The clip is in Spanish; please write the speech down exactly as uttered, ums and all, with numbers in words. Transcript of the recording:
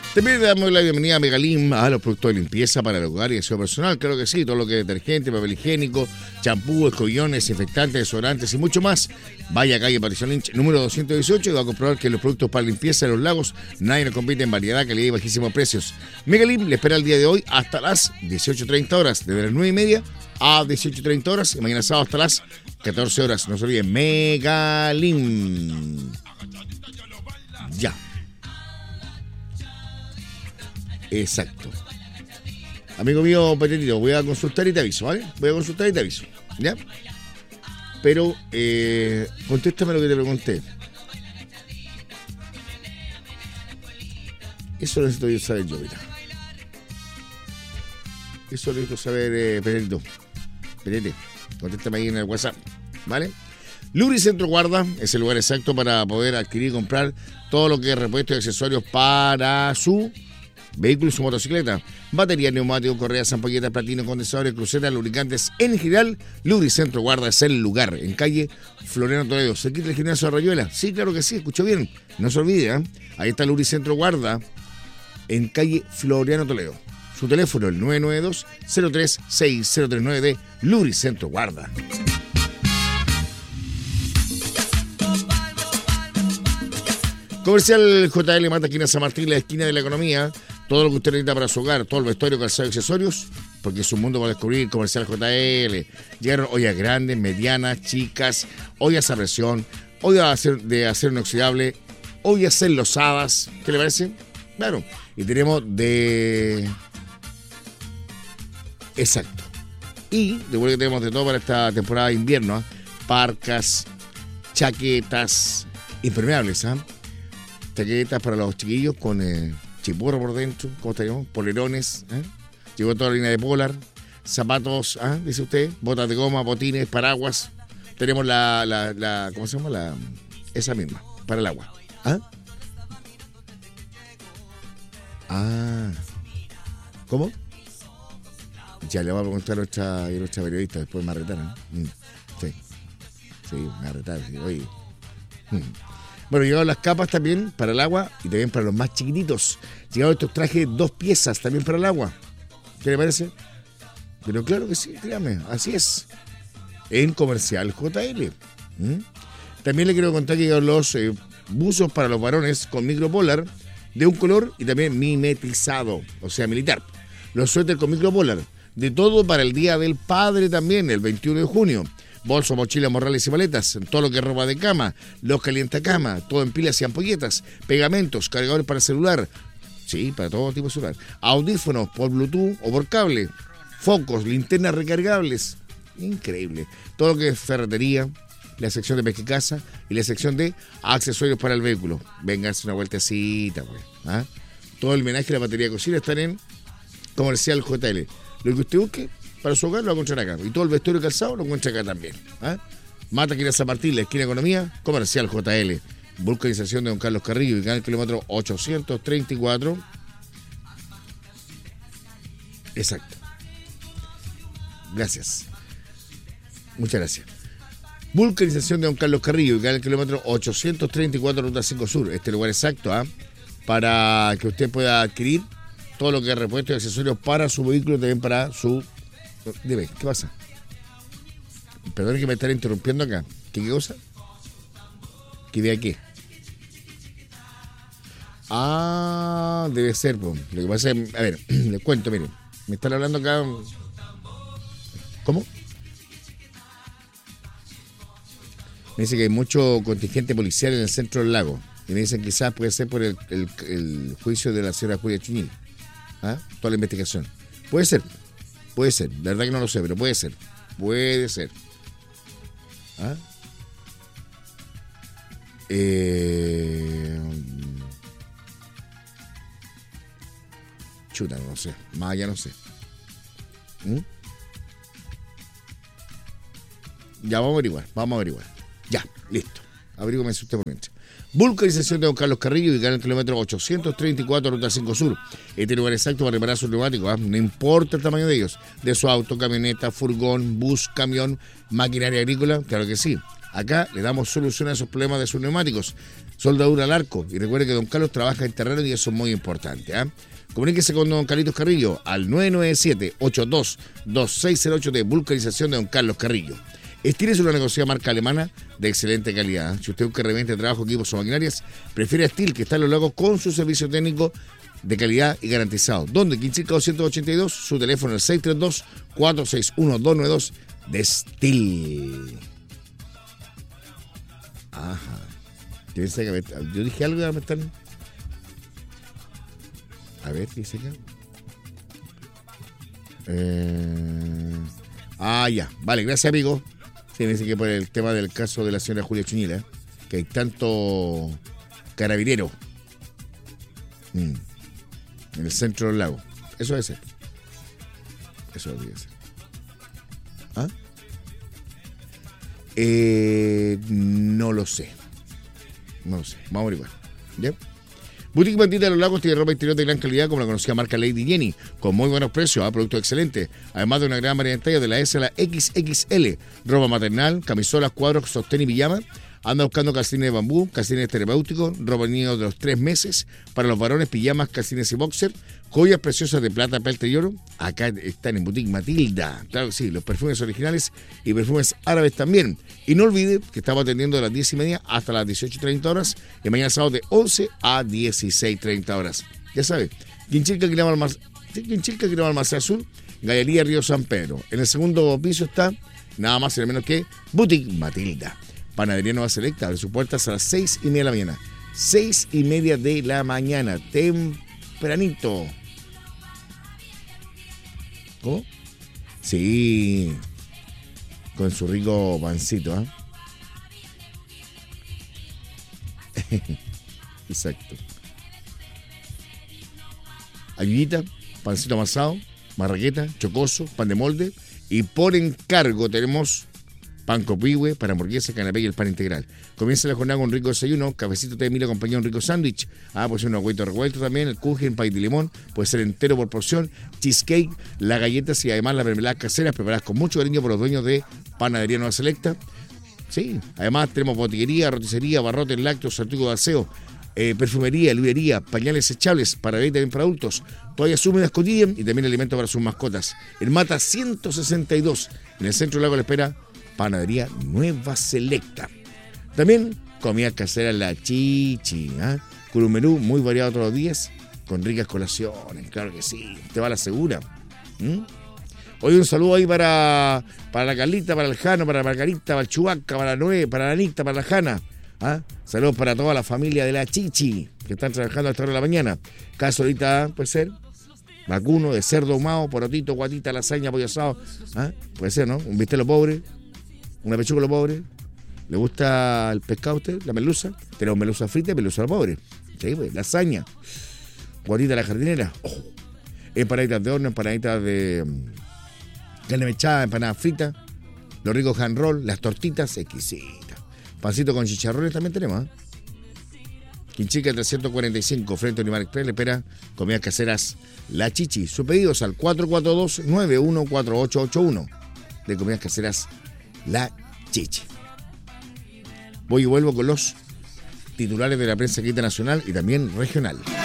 También le damos la bienvenida a Megalim, a los productos de limpieza para el hogar y aseo personal. Claro que sí, todo lo que es detergente, papel higiénico, champú, escobillones, desinfectantes, desodorantes y mucho más. Vaya a calle Patricio Lynch, número doscientos dieciocho, y va a comprobar que los productos para limpieza de los lagos nadie nos compite en variedad, calidad y bajísimos precios. Megalim le espera el día de hoy hasta las dieciocho treinta horas, desde las nueve y media a dieciocho treinta horas, y mañana sábado hasta las catorce horas. No se olviden, Megalim. Ya. Exacto. Amigo mío, Petetito, voy a consultar y te aviso, ¿vale? Voy a consultar y te aviso, ¿ya? Pero, eh, contéstame lo que te pregunté. Eso necesito yo saber yo, mira. Eso necesito saber, eh, Petetito. Petete, contéstame ahí en el WhatsApp, ¿vale? Lubricentro Guarda es el lugar exacto para poder adquirir y comprar todo lo que es repuestos y accesorios para su vehículo y su motocicleta. Batería, neumáticos, correas, ampolletas, platinos, condensadores, crucetas, lubricantes. En general, Lubricentro Guarda es el lugar. En calle Floriano Toledo. ¿Se quita el gimnasio de Rayuela? Sí, claro que sí, escuchó bien. No se olvide, ¿eh? Ahí está Lubricentro Guarda, en calle Floriano Toledo. Su teléfono, el nueve nueve dos, cero tres seis cero tres nueve de Lubricentro Guarda. Comercial J L Mata, esquina San Martín, la esquina de la economía. Todo lo que usted necesita para su hogar, todo el vestuario, calzado y accesorios, porque es un mundo para descubrir. Comercial J L. Llegaron ollas grandes, medianas, chicas, ollas a presión, ollas de acero inoxidable, ollas enlosadas. ¿Qué le parece? Claro. Y tenemos de... Exacto. Y de vuelta que tenemos de todo para esta temporada de invierno, ¿eh? Parcas, chaquetas, impermeables, ¿ah? ¿eh? Chaquetas para los chiquillos con eh, chipurro por dentro, ¿cómo estaríamos? Polerones, ¿eh? Llegó toda la línea de polar, zapatos, ¿ah? Dice usted, botas de goma, botines, paraguas. Tenemos la, la, la, ¿cómo se llama? La, esa misma, para el agua. ¿Ah? Ah. ¿Cómo? Ya le vamos a preguntar a nuestra, a nuestra periodista, después me retaron. Mm. Sí, sí, me retaron. Sí. Oye. Mm. Bueno, llegaron las capas también para el agua y también para los más chiquititos. Llegaron estos trajes dos piezas también para el agua. ¿Qué le parece? Pero claro que sí, créame, así es. En Comercial J L. ¿Mm? También le quiero contar que llegaron los eh, buzos para los varones con micropolar de un color y también mimetizado, o sea, militar. Los suéteres con micropolar. De todo para el Día del Padre también, el veintiuno de junio. Bolsos, mochilas, morrales y maletas, todo lo que es ropa de cama, los calientacama, todo en pilas y ampolletas, pegamentos, cargadores para celular, sí, para todo tipo de celular, audífonos por Bluetooth o por cable, focos, linternas recargables, increíble, todo lo que es ferretería, la sección de pesca y caza y la sección de accesorios para el vehículo. Vénganse una vueltecita, pues. ¿Ah? Todo el menaje y la batería de cocina están en Comercial J L. Lo que usted busque para su hogar lo va a encontrar acá. Y todo el vestuario calzado lo encuentra acá también. ¿Ah? Mata, esquina San Martín, la esquina Economía, Comercial J L. Vulcanización de Don Carlos Carrillo, y en el kilómetro ochocientos treinta y cuatro. Exacto. Gracias. Muchas gracias. Vulcanización de Don Carlos Carrillo, y en el kilómetro ochocientos treinta y cuatro, Ruta cinco Sur. Este lugar exacto, ¿ah? Para que usted pueda adquirir todo lo que es repuestos y accesorios para su vehículo, también para su... Dime, ¿qué pasa? Perdón que me están interrumpiendo acá. ¿Qué, qué cosa? ¿Qué vea qué? Ah, debe ser, pues. Lo que pasa es... A ver, les cuento, miren. Me están hablando acá... ¿Cómo? Me dice que hay mucho contingente policial en el centro del lago. Y me dicen que quizás puede ser por el, el, el juicio de la señora Julia Chuñil. ¿Ah? Toda la investigación. Puede ser. Puede ser. La verdad que no lo sé, pero puede ser. Puede ser. ¿Ah? Eh... Chuta, no sé. Más allá no sé. ¿Mm? Ya, vamos a averiguar. Vamos a averiguar. Ya, listo. Averígame usted por mientras. Vulcanización de Don Carlos Carrillo, ubicada en el kilómetro ochocientos treinta y cuatro, Ruta cinco Sur. Este lugar exacto para reparar sus neumáticos, ¿eh? No importa el tamaño de ellos. De su auto, camioneta, furgón, bus, camión, maquinaria agrícola, claro que sí. Acá le damos solución a esos problemas de sus neumáticos. soldadura al arco. Y recuerde que don Carlos trabaja en terreno y eso es muy importante. ¿eh? Comuníquese con don Carlitos Carrillo al nueve nueve siete, ocho dos dos seis cero ocho de vulcanización de don Carlos Carrillo. Steel es una negociada marca alemana de excelente calidad. Si usted busca herramientas de trabajo, equipos o maquinarias, prefiere a Steel, que está en los lagos con su servicio técnico de calidad y garantizado. Donde Quinchilca doscientos ochenta y dos, su teléfono es seis tres dos, cuatro seis uno, dos nueve dos de Steel. Ajá. Yo dije algo y me están... A ver, ¿qué dice acá? Eh... Ah, ya. Vale, gracias, amigo. Sí, me dice que por el tema del caso de la señora Julia Chuñila, que hay tanto carabinero mm. en el centro del lago. Eso debe ser. Eso debe ser. ¿Ah? Eh, no lo sé. No lo sé. Vamos a averiguar. ¿Ya? Boutique Bandita de los Lagos tiene ropa interior de gran calidad como la conocida marca Lady Jenny, con muy buenos precios, a productos excelentes, además de una gran variedad de tallas de la S a la equis equis ele, ropa maternal, camisolas, cuadros, sostén y pijama. Anda buscando calcines de bambú, calcines terapéuticos, ropa de niños de los tres meses, para los varones, pijamas, calcines y boxer, joyas preciosas de plata, peltre y oro. Acá están en Boutique Matilda, claro que sí, los perfumes originales y perfumes árabes también. Y no olvide que estamos atendiendo de las diez y media hasta las dieciocho y treinta horas y mañana sábado de once a dieciséis y treinta horas. Ya sabe, Quinchilca, Quilama Almacén Azul, Galería Río San Pedro. En el segundo piso está nada más y nada menos que Boutique Matilda. Panadería Nueva Selecta, abre sus puertas a las seis y media de la mañana. Seis y media de la mañana, tempranito. ¿Cómo? Sí, con su rico pancito, ¿eh? Exacto. Ayudita, pancito amasado, marraqueta, chocoso, pan de molde. Y por encargo tenemos pan copihue para hamburguesa, canapé y el pan integral. Comienza la jornada con un rico desayuno, cafecito té de Milo acompañado de un rico sándwich. Ah, puede ser un huevito revuelto también, el kuchen, pay de limón, puede ser entero por porción, cheesecake, las galletas y además las mermeladas caseras preparadas con mucho cariño por los dueños de Panadería Nueva Selecta. Sí, además tenemos botillería, roticería, barrotes, lácteos, artículos de aseo, eh, perfumería, librería, pañales echables para bebés y también para adultos, toallas húmedas Cotidian y también alimentos para sus mascotas. El Mata ciento sesenta y dos, en el centro del lago de la espera, Panadería Nueva Selecta. También comida casera La Chichi, ¿eh? Con un menú muy variado todos los días, con ricas colaciones, claro que sí, te va a la segura. ¿Mm? Hoy un saludo ahí para, para la Carlita, para el Jano, para la Margarita, para el Chubaca, para la Noé, para la Anita, para la Jana. ¿Ah? Saludos para toda la familia de La Chichi, que están trabajando a esta hora de la mañana. Caso ahorita puede ser vacuno, de cerdo ahumado, porotito, guatita, lasaña, pollo asado. ¿Ah? Puede ser, ¿no? Un bistelo pobre, una pechuga a lo pobre. ¿Le gusta el pescado a usted? ¿La melusa? Tenemos melusa frita y melusa a lo pobre. Sí, pues, lasaña. Guatita a la jardinera. Oh. Empanaditas de horno, empanaditas de carne mechada, empanadas fritas, los ricos hand roll, las tortitas exquisitas. Pancito con chicharrones también tenemos, ¿eh? Quinchica trescientos cuarenta y cinco, frente a Unimar Express, le espera comidas caseras La Chichi. Sus pedidos al cuatro cuatro dos, nueve uno cuatro ocho ocho uno de comidas caseras La Chichi. Voy y vuelvo con los titulares de la prensa escrita nacional y también regional.